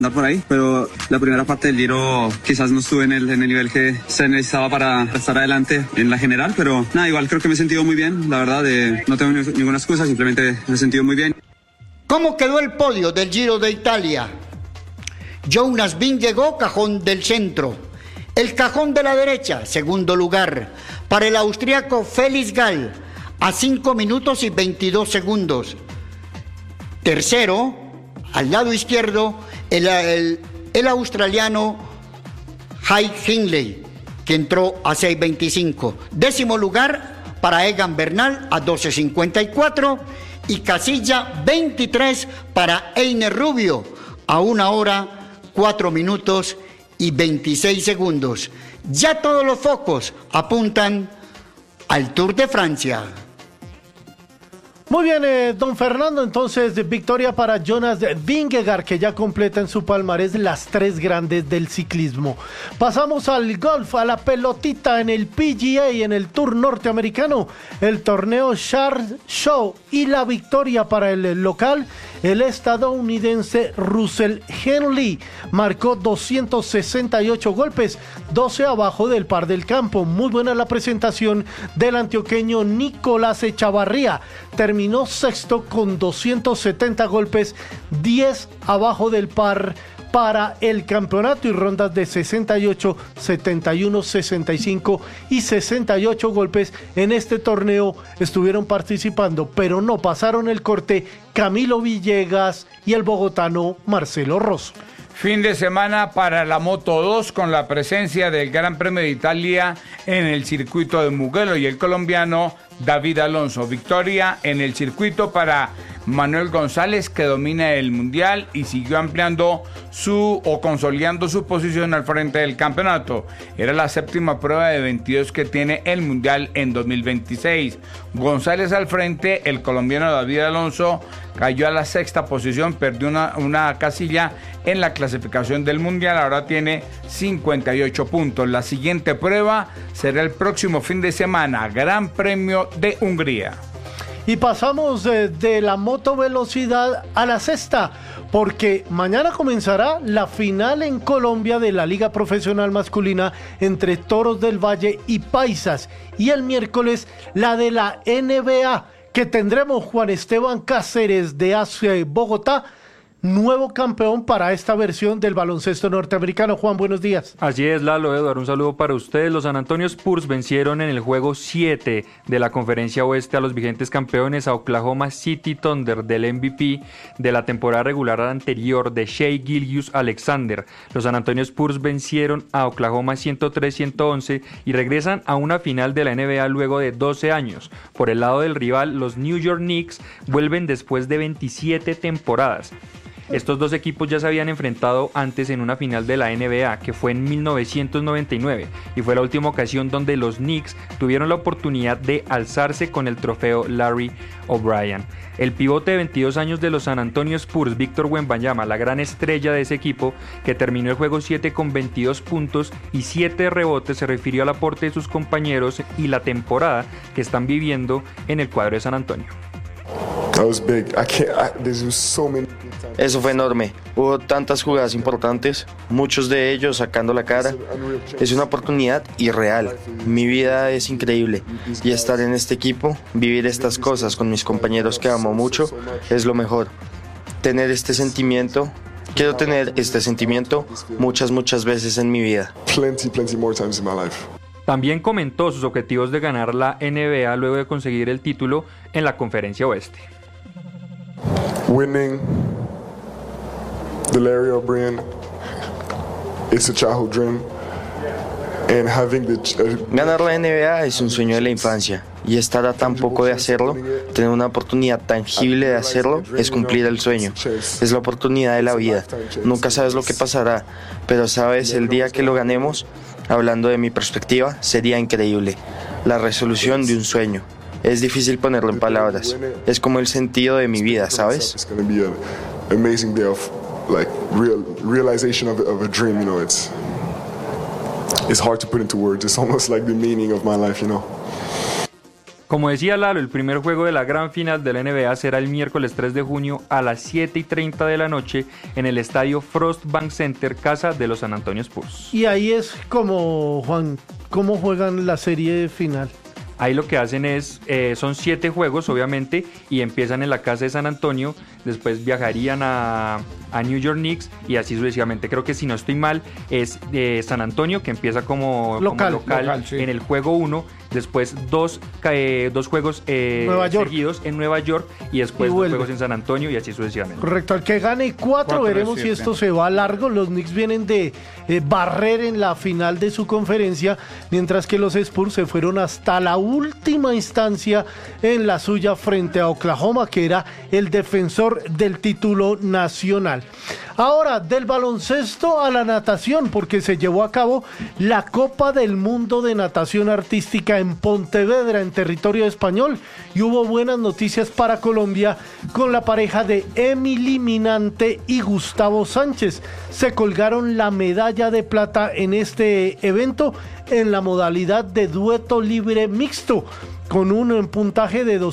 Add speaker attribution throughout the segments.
Speaker 1: andar por ahí, pero la primera parte del Giro quizás no estuve en el nivel que se necesitaba para estar adelante en la general, pero nada, igual creo que me he sentido muy bien, la verdad, no tengo ninguna excusa, simplemente me he sentido muy bien.
Speaker 2: ¿Cómo quedó el podio del Giro de Italia? Jonas Vingegaard, cajón del centro. El cajón de la derecha, segundo lugar, para el austriaco Felix Gall, a 5 minutos y 22 segundos. Tercero, al lado izquierdo, el australiano Jai Hindley, que entró a 6.25. Décimo lugar para Egan Bernal a 12.54 y casilla 23 para Einer Rubio a 1 hora, 4 minutos y 26 segundos. Ya todos los focos apuntan al Tour de Francia.
Speaker 3: Muy bien, don Fernando, entonces victoria para Jonas Vingegaard, que ya completa en su palmarés las 3 grandes del ciclismo. Pasamos al golf, a la pelotita en el PGA y en el Tour norteamericano, el torneo Charles Show, y la victoria para el local, el estadounidense Russell Henley, marcó 268 golpes, 12 abajo del par del campo. Muy buena la presentación del antioqueño Nicolás Echavarría, terminó sexto con 270 golpes, 10 abajo del par para el campeonato, y rondas de 68, 71, 65 y 68 golpes en este torneo estuvieron participando, pero no pasaron el corte Camilo Villegas y el bogotano Marcelo Rosso.
Speaker 4: Fin de semana para la Moto 2 con la presencia del Gran Premio de Italia en el circuito de Mugello y el colombiano David Alonso. Victoria en el circuito para Manuel González, que domina el mundial y siguió ampliando consolidando su posición al frente del campeonato. Era la 7ª prueba de 22 que tiene el mundial en 2026. González al frente, el colombiano David Alonso cayó a la 6ª posición, perdió una casilla en la clasificación del mundial, ahora tiene 58 puntos. La siguiente prueba será el próximo fin de semana, Gran Premio de Hungría.
Speaker 3: Y pasamos de la motovelocidad a la cesta, porque mañana comenzará la final en Colombia de la Liga Profesional Masculina entre Toros del Valle y Paisas, y el miércoles la de la NBA, que tendremos Juan Esteban Cáceres de ASE Bogotá, nuevo campeón para esta versión del baloncesto norteamericano. Juan, buenos días.
Speaker 5: Así es, Lalo, Eduardo, un saludo para ustedes. Los San Antonio Spurs vencieron en el juego 7 de la Conferencia Oeste a los vigentes campeones, a Oklahoma City Thunder, del MVP de la temporada regular anterior de Shai Gilgeous-Alexander. Los San Antonio Spurs vencieron a Oklahoma 103-111 y regresan a una final de la NBA luego de 12 años. Por el lado del rival, los New York Knicks vuelven después de 27 temporadas. Estos dos equipos ya se habían enfrentado antes en una final de la NBA, que fue en 1999, y fue la última ocasión donde los Knicks tuvieron la oportunidad de alzarse con el trofeo Larry O'Brien. El pivote de 22 años de los San Antonio Spurs, Víctor Wembanyama, la gran estrella de ese equipo, que terminó el juego 7 con 22 puntos y 7 rebotes, se refirió al aporte de sus compañeros y la temporada que están viviendo en el cuadro de San Antonio.
Speaker 6: Eso fue enorme. Hubo tantas jugadas importantes, muchos de ellos sacando la cara. Es una oportunidad irreal. Mi vida es increíble y estar en este equipo, vivir estas cosas con mis compañeros que amo mucho, es lo mejor. Quiero tener este sentimiento muchas veces en mi vida.
Speaker 5: También comentó sus objetivos de ganar la NBA luego de conseguir el título en la Conferencia Oeste.
Speaker 7: Winning the Larry O'Brien is a childhood dream, and having
Speaker 6: ganar la NBA es un sueño de la infancia, y estar a tan poco de hacerlo, tener una oportunidad tangible de hacerlo, es cumplir el sueño. Es la oportunidad de la vida. Nunca sabes lo que pasará, pero sabes, el día que lo ganemos, hablando de mi perspectiva, sería increíble. La resolución de un sueño. Es difícil ponerlo en palabras. Es como el sentido de mi vida, ¿sabes?
Speaker 7: It's going to be an amazing day of realization of a dream, you know. It's hard to put into words. It's almost like the meaning of my life, you know.
Speaker 5: Como decía Lalo, el primer juego de la gran final de la NBA será el miércoles 3 de junio a las 7:30 de la noche en el estadio Frost Bank Center, casa de los San Antonio Spurs.
Speaker 3: Y ahí es como, Juan, ¿cómo juegan la serie final?
Speaker 5: Ahí lo que hacen es, son 7 juegos obviamente, y empiezan en la casa de San Antonio, después viajarían a New York Knicks y así sucesivamente. Creo que si no estoy mal es San Antonio, que empieza como local sí, en el juego 1, después dos juegos seguidos en Nueva York y después 2 juegos en San Antonio y así sucesivamente.
Speaker 3: Correcto, al que gane 4 veremos si esto se va largo. Los Knicks vienen de barrer en la final de su conferencia, mientras que los Spurs se fueron hasta la última instancia en la suya frente a Oklahoma, que era el defensor del título nacional. Ahora, del baloncesto a la natación, porque se llevó a cabo la Copa del Mundo de Natación Artística en Pontevedra, en territorio español, y hubo buenas noticias para Colombia con la pareja de Emily Minante y Gustavo Sánchez. Se colgaron la medalla de plata en este evento en la modalidad de dueto libre mixto, con un puntaje de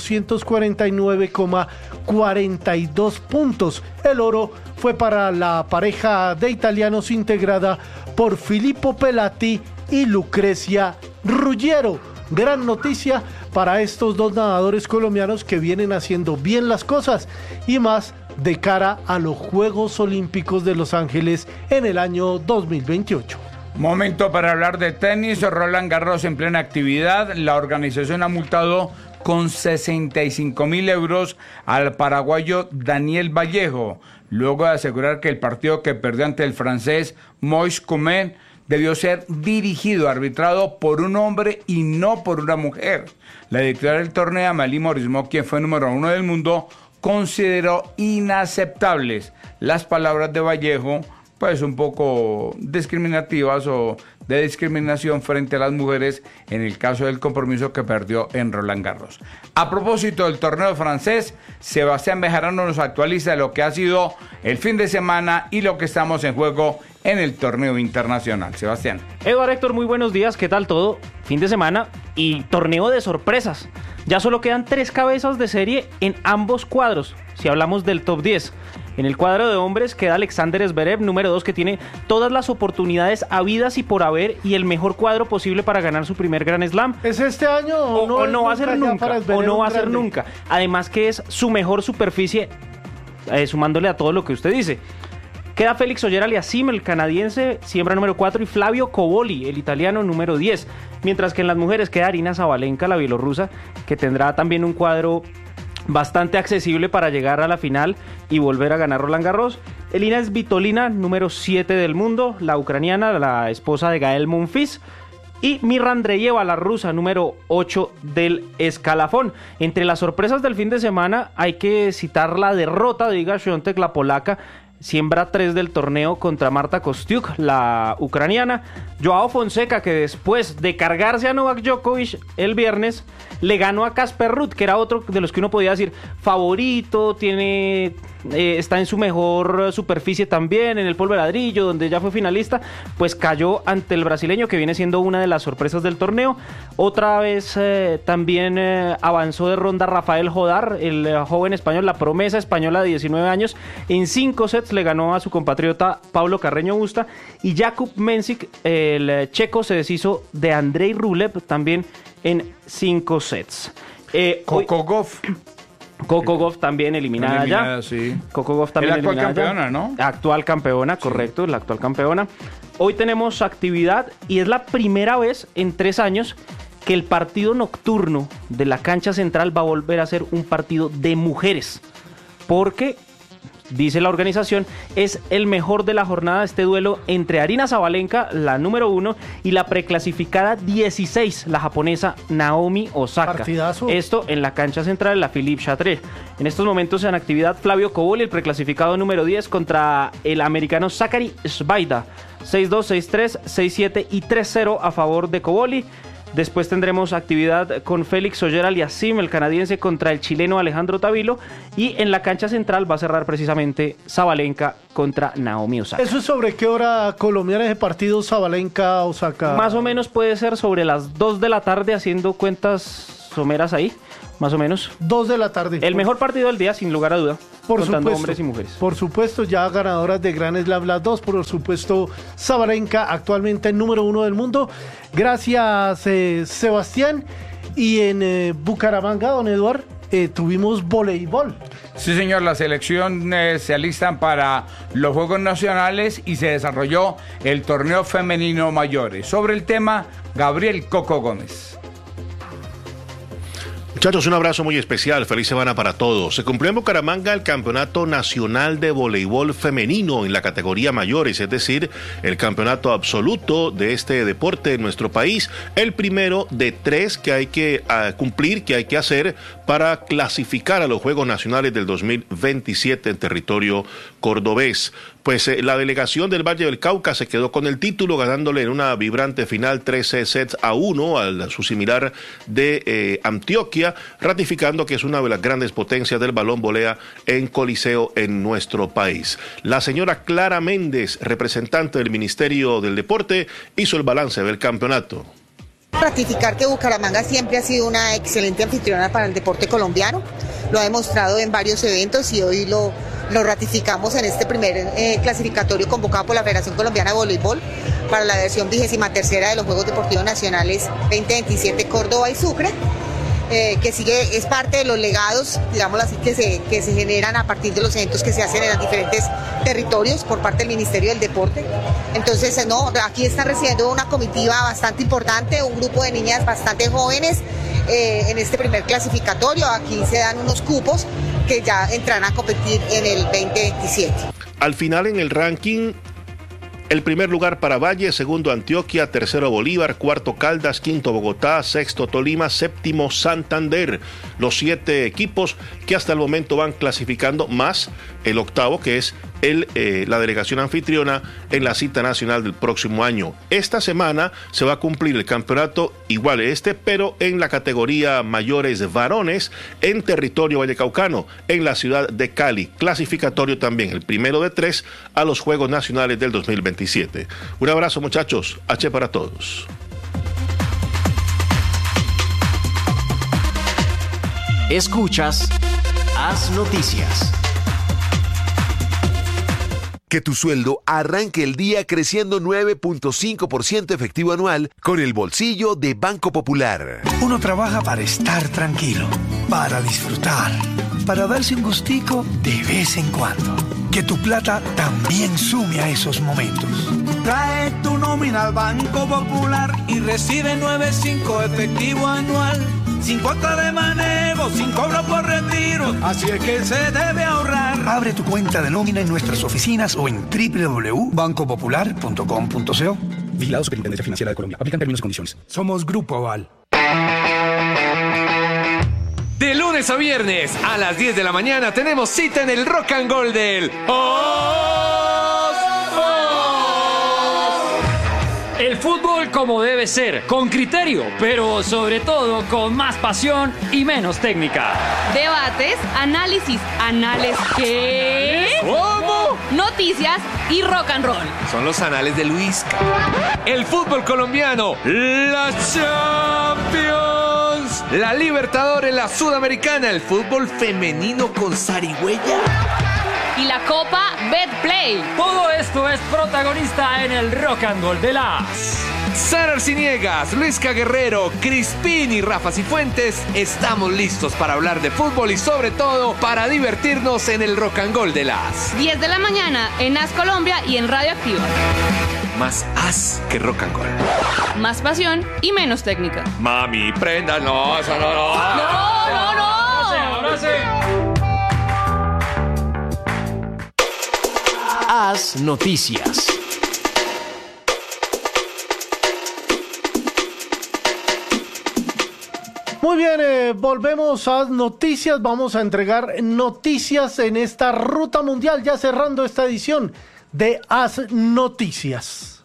Speaker 3: 249,42 puntos. El oro fue para la pareja de italianos integrada por Filippo Pelati y Lucrecia Ruggiero. Gran noticia para estos dos nadadores colombianos que vienen haciendo bien las cosas y más de cara a los Juegos Olímpicos de Los Ángeles en el año 2028.
Speaker 4: Momento para hablar de tenis. Roland Garros en plena actividad. La organización ha multado con 65.000 euros al paraguayo Daniel Vallejo, luego de asegurar que el partido que perdió ante el francés Moïse Coumet debió ser dirigido, arbitrado por un hombre y no por una mujer. La directora del torneo, Amélie Mauresmo, quien fue número 1 del mundo, consideró inaceptables las palabras de Vallejo, pues un poco discriminativas o de discriminación frente a las mujeres en el caso del compromiso que perdió en Roland Garros. A propósito del torneo francés, Sebastián Bejarano nos actualiza de lo que ha sido el fin de semana y lo que estamos en juego en el torneo internacional. Sebastián.
Speaker 8: Eduardo, Héctor, muy buenos días. ¿Qué tal todo? Fin de semana y torneo de sorpresas. Ya solo quedan 3 cabezas de serie en ambos cuadros, si hablamos del top 10. En el cuadro de hombres queda Alexander Zverev, número 2, que tiene todas las oportunidades habidas y por haber y el mejor cuadro posible para ganar su primer Grand Slam.
Speaker 3: ¿Es este año
Speaker 8: o no va a ser nunca? O no va a ser nunca. Además que es su mejor superficie, sumándole a todo lo que usted dice. Queda Félix Auger-Aliassime, el canadiense, siembra número 4, y Flavio Cobolli, el italiano, número 10. Mientras que en las mujeres queda Aryna Sabalenka, la bielorrusa, que tendrá también un cuadro bastante accesible para llegar a la final y volver a ganar Roland Garros. Elina Svitolina, número 7 del mundo, la ucraniana, la esposa de Gael Monfils. Y Mirra Andreeva, la rusa, número 8 del escalafón. Entre las sorpresas del fin de semana hay que citar la derrota de Iga Świątek, la polaca, siembra 3 del torneo contra Marta Kostyuk, la ucraniana. Joao Fonseca, que después de cargarse a Novak Djokovic el viernes, le ganó a Casper Ruud, que era otro de los que uno podía decir favorito, está en su mejor superficie también, en el polvo de ladrillo, donde ya fue finalista. Pues cayó ante el brasileño, que viene siendo una de las sorpresas del torneo. Otra vez también avanzó de ronda Rafael Jodar, el joven español, la promesa española de 19 años. En 5 sets le ganó a su compatriota Pablo Carreño Busta. Y Jakub Mensik, el checo, se deshizo de Andrei Rublev también en 5 sets.
Speaker 4: Coco Gauff.
Speaker 8: Coco Gauff también eliminada ya.
Speaker 4: Sí.
Speaker 8: Coco Gauff también
Speaker 4: la actual
Speaker 8: eliminada
Speaker 4: campeona,
Speaker 8: ya.
Speaker 4: ¿no?
Speaker 8: Actual campeona, correcto, sí. La actual campeona. Hoy tenemos actividad y es la primera vez en 3 años que el partido nocturno de la cancha central va a volver a ser un partido de mujeres. Porque, dice la organización, es el mejor de la jornada este duelo entre Aryna Sabalenka, la número 1, y la preclasificada 16, la japonesa Naomi Osaka.
Speaker 3: Partidazo.
Speaker 8: Esto en la cancha central de la Philippe Chatrier. En estos momentos en actividad Flavio Cobolli, el preclasificado número 10, contra el americano Zachary Svajda. 6-2, 6-3, 6-7 y 3-0 a favor de Cobolli. Después tendremos actividad con Félix Auger-Aliassime, el canadiense, contra el chileno Alejandro Tavilo. Y en la cancha central va a cerrar precisamente Sabalenka contra Naomi Osaka.
Speaker 3: ¿Eso es sobre qué hora colombiana ese partido, Sabalenka-Osaka?
Speaker 8: Más o menos puede ser sobre las 2 de la tarde, haciendo cuentas someras ahí, más o menos.
Speaker 3: 2 de la tarde.
Speaker 8: El mejor partido del día, sin lugar a duda.
Speaker 3: Por
Speaker 8: contando
Speaker 3: supuesto,
Speaker 8: hombres y mujeres.
Speaker 3: Por supuesto, ya ganadoras de Grand Slam las dos. Por supuesto, Sabalenka, actualmente número 1 del mundo. Gracias, Sebastián. Y en Bucaramanga, don Eduard, tuvimos voleibol.
Speaker 4: Sí, señor, la selección se alistan para los Juegos Nacionales y se desarrolló el torneo femenino mayores. Sobre el tema, Gabriel Coco Gómez.
Speaker 9: Muchachos, un abrazo muy especial, feliz semana para todos. Se cumplió en Bucaramanga el Campeonato Nacional de Voleibol Femenino en la categoría mayores, es decir, el campeonato absoluto de este deporte en nuestro país, el primero de 3 que hay que cumplir, que hay que hacer para clasificar a los Juegos Nacionales del 2027 en territorio cordobés. Pues la delegación del Valle del Cauca se quedó con el título, ganándole en una vibrante final 13 sets a 1 a su similar de Antioquia, ratificando que es una de las grandes potencias del balón volea en Coliseo en nuestro país. La señora Clara Méndez, representante del Ministerio del Deporte, hizo el balance del campeonato.
Speaker 10: Ratificar que Bucaramanga siempre ha sido una excelente anfitriona para el deporte colombiano, lo ha demostrado en varios eventos y hoy lo ratificamos en este primer clasificatorio convocado por la Federación Colombiana de Voleibol para la versión 23ª de los Juegos Deportivos Nacionales 2027 Córdoba y Sucre, que sigue, es parte de los legados, digámoslo así, que se generan a partir de los eventos que se hacen en los diferentes territorios por parte del Ministerio del Deporte. Entonces, aquí están recibiendo una comitiva bastante importante, un grupo de niñas bastante jóvenes en este primer clasificatorio. Aquí se dan unos cupos que ya entrarán a competir en el 2027.
Speaker 9: Al final en el ranking, el primer lugar para Valle, segundo Antioquia, tercero Bolívar, cuarto Caldas, quinto Bogotá, sexto Tolima, séptimo Santander. Los 7 equipos que hasta el momento van clasificando, más el octavo, que es la delegación anfitriona en la cita nacional del próximo año. Esta semana se va a cumplir el campeonato igual pero en la categoría mayores varones en territorio vallecaucano, en la ciudad de Cali. Clasificatorio también, el primero de 3 a los Juegos Nacionales del 2027. Un abrazo, muchachos. H para todos.
Speaker 11: Escuchas Haz Noticias.
Speaker 12: Que tu sueldo arranque el día creciendo 9.5% efectivo anual con el bolsillo de Banco Popular.
Speaker 13: Uno trabaja para estar tranquilo, para disfrutar, para darse un gustico de vez en cuando. Que tu plata también sume a esos momentos.
Speaker 14: Trae tu nómina al Banco Popular y recibe 9.5 efectivo anual. Sin cuota de manejo, sin cobro por retiro, así es que se debe ahorrar.
Speaker 13: Abre tu cuenta de nómina en nuestras oficinas o en www.bancopopular.com.co.
Speaker 15: Vigilado Superintendencia Financiera de Colombia. Aplican términos y condiciones.
Speaker 13: Somos Grupo Aval.
Speaker 16: De lunes a viernes a las 10 de la mañana tenemos cita en el Rock and Roll del
Speaker 17: El fútbol como debe ser, con criterio, pero sobre todo con más pasión y menos técnica.
Speaker 18: Debates, análisis, ¿qué?
Speaker 16: ¿Cómo?
Speaker 18: Noticias y rock and roll.
Speaker 16: Son los anales de Luisca. El fútbol colombiano, la Champions, la Libertadores, la Sudamericana, el fútbol femenino con zarigüeya.
Speaker 18: Y la Copa Betplay.
Speaker 17: Todo esto es protagonista en el Rock and Roll de las...
Speaker 16: Sara Arciniegas, Luisca Guerrero, Crispín y Rafa Cifuentes. Estamos listos para hablar de fútbol y sobre todo para divertirnos en el Rock and Roll de las
Speaker 18: 10 de la mañana en As Colombia y en Radio Activa.
Speaker 16: Más as que rock and roll.
Speaker 18: Más pasión y menos técnica.
Speaker 16: Mami, prenda, no, eso no.
Speaker 18: No.
Speaker 17: Ahora sí.
Speaker 11: Haz Noticias.
Speaker 3: Muy bien, volvemos a noticias. Vamos a entregar noticias en esta ruta mundial, ya cerrando esta edición de Haz Noticias.